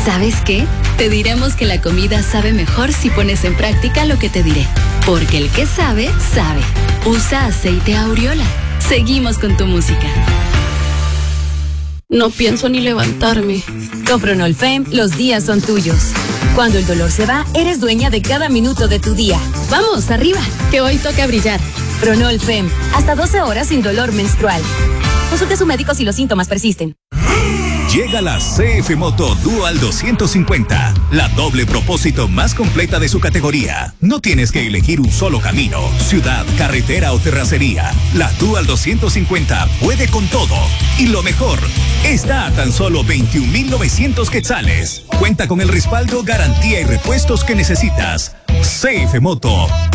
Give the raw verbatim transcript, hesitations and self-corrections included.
¿Sabes qué? Te diremos que la comida sabe mejor si pones en práctica lo que te diré. Porque el que sabe, sabe. Usa aceite Aureola. Seguimos con tu música. No pienso ni levantarme. Con Pronolfem, los días son tuyos. Cuando el dolor se va, eres dueña de cada minuto de tu día. Vamos, arriba, que hoy toca brillar. Pronolfem, hasta doce horas sin dolor menstrual. Consulte a su médico si los síntomas persisten. Llega la C F Moto Dual doscientos cincuenta, la doble propósito más completa de su categoría. No tienes que elegir un solo camino, ciudad, carretera o terracería. La Dual doscientos cincuenta puede con todo. Y lo mejor, está a tan solo veintiún mil novecientos quetzales. Cuenta con el respaldo, garantía y repuestos que necesitas. C F Moto